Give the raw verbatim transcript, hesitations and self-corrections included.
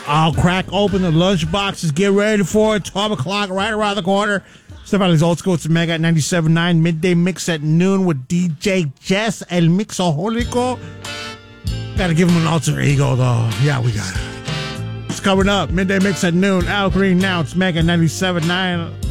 I'll crack open the lunch boxes. Get ready for it. twelve o'clock right around the corner. Step out of these old school. It's Mega at ninety-seven point nine. Midday Mix at noon with D J Jess El Mixaholico. Gotta give him an alter ego, though. Yeah, we got it. It's coming up. Midday Mix at noon. Al Green now. It's Mega ninety-seven point nine.